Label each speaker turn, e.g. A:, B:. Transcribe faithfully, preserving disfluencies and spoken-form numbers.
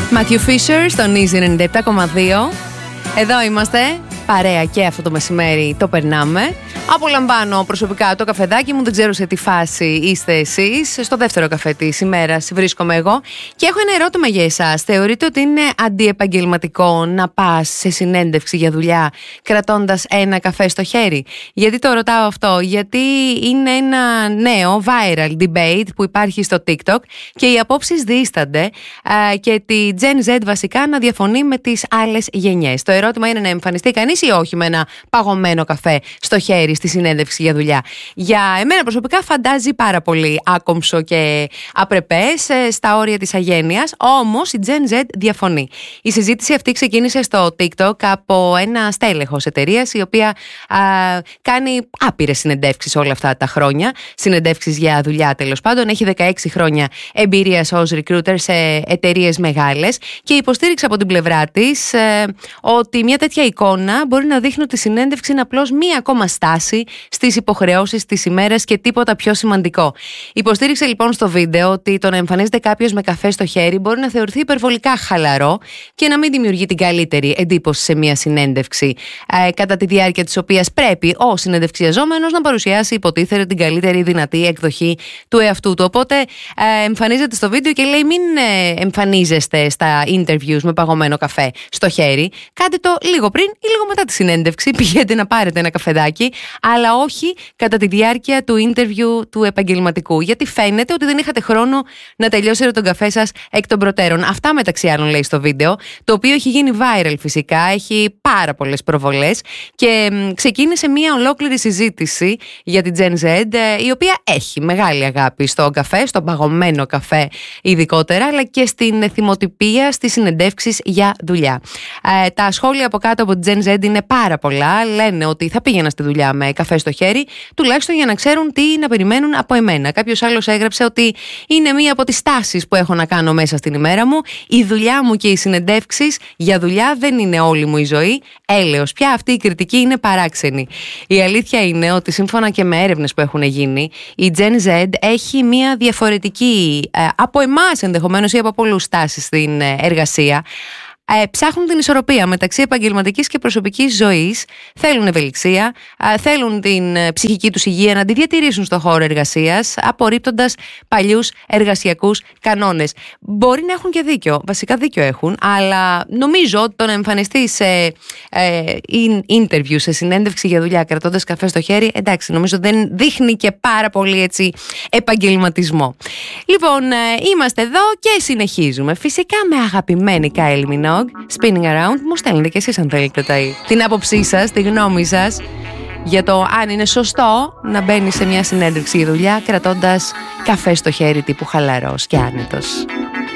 A: Matthew Fisher στον Easy ενενήντα επτά κόμμα δύο. Εδώ είμαστε, παρέα και αυτό το μεσημέρι το περνάμε. Απολαμβάνω προσωπικά το καφεδάκι μου, δεν ξέρω σε τι φάση είστε εσείς. Στο δεύτερο καφέ της ημέρας βρίσκομαι εγώ και έχω ένα ερώτημα για εσάς. Θεωρείτε ότι είναι αντιεπαγγελματικό να πας σε συνέντευξη για δουλειά κρατώντας ένα καφέ στο χέρι? Γιατί το ρωτάω αυτό? Γιατί είναι ένα νέο viral debate που υπάρχει στο TikTok και οι απόψεις δίστανται και τη Gen Z βασικά να διαφωνεί με τις άλλες γενιές. Το ερώτημα είναι να εμφανιστεί κανείς ή όχι με ένα παγωμένο καφέ στο χέρι στη συνέντευξη για δουλειά. Για εμένα προσωπικά φαντάζει πάρα πολύ άκομψο και απρεπές, στα όρια της αγένειας, όμως η Gen Z διαφωνεί. Η συζήτηση αυτή ξεκίνησε στο TikTok από ένα στέλεχος εταιρείας η οποία α, κάνει άπειρες συνεντεύξεις όλα αυτά τα χρόνια, συνεντεύξεις για δουλειά τέλος πάντων, έχει δεκαέξι χρόνια εμπειρίας ως recruiter σε εταιρείες μεγάλες και υποστήριξε από την πλευρά της ε, ότι μια τέτοια εικόνα μπορεί να δείχνει ότι η συνέντευξη είναι απλώς μία ακόμα στάση στις υποχρεώσεις της ημέρας και τίποτα πιο σημαντικό. Υποστήριξε λοιπόν στο βίντεο ότι το να εμφανίζεται κάποιος με καφέ στο χέρι μπορεί να θεωρηθεί υπερβολικά χαλαρό και να μην δημιουργεί την καλύτερη εντύπωση σε μια συνέντευξη, ε, κατά τη διάρκεια της οποίας πρέπει ο συνεντευξιαζόμενος να παρουσιάσει υποτίθεται την καλύτερη δυνατή εκδοχή του εαυτού του. Οπότε ε, εμφανίζεται στο βίντεο και λέει μην ε, εμφανίζεστε στα interviews με παγωμένο καφέ στο χέρι. Κάντε το λίγο πριν ή λίγο μετά τη συνέντευξη. Πηγαίνετε να πάρετε ένα καφεδάκι, αλλά όχι κατά τη διάρκεια του interview του επαγγελματικού. Γιατί φαίνεται ότι δεν είχατε χρόνο να τελειώσετε τον καφέ σας εκ των προτέρων. Αυτά μεταξύ άλλων λέει στο βίντεο, το οποίο έχει γίνει viral φυσικά, έχει πάρα πολλές προβολές και μ, ξεκίνησε μια ολόκληρη συζήτηση για την Gen Z, η οποία έχει μεγάλη αγάπη στον καφέ, στον παγωμένο καφέ ειδικότερα, αλλά και στην θυμοτυπία στις συνεντεύξεις για δουλειά. Ε, τα σχόλια από κάτω από την Gen Z είναι πάρα πολλά. Λένε ότι θα πήγαινα στη δουλειά με καφέ στο χέρι, τουλάχιστον για να ξέρουν τι να περιμένουν από εμένα. Κάποιος άλλος έγραψε ότι είναι μία από τις στάσεις που έχω να κάνω μέσα στην ημέρα μου. Η δουλειά μου και οι συνεντεύξεις για δουλειά δεν είναι όλη μου η ζωή. Έλεος, πια αυτή η κριτική είναι παράξενη. Η αλήθεια είναι ότι σύμφωνα και με έρευνες που έχουν γίνει, η Gen Z έχει μία διαφορετική ε, από εμάς ενδεχομένως ή από πολλούς στάσεις στην ε, εργασία. Ε, ψάχνουν την ισορροπία μεταξύ επαγγελματικής και προσωπικής ζωής, θέλουν ευελιξία, ε, θέλουν την ε, ψυχική τους υγεία να τη διατηρήσουν στον χώρο εργασίας, απορρίπτοντας παλιούς εργασιακούς κανόνες. Μπορεί να έχουν και δίκιο, βασικά δίκιο έχουν, αλλά νομίζω ότι το να εμφανιστεί σε ε, interview, σε συνέντευξη για δουλειά κρατώντας καφέ στο χέρι, εντάξει, νομίζω δεν δείχνει και πάρα πολύ έτσι επαγγελματισμό. Λοιπόν, ε, είμαστε εδώ και συνεχίζουμε. Φυσικά με αγαπημένη Kylie Minogue. Spinning Around. Μου στέλνετε και εσείς αν θέλετε την άποψή σας, τη γνώμη σας για το αν είναι σωστό να μπαίνει σε μια συνέντευξη για δουλειά κρατώντας καφέ στο χέρι τύπου χαλαρός και άνετος.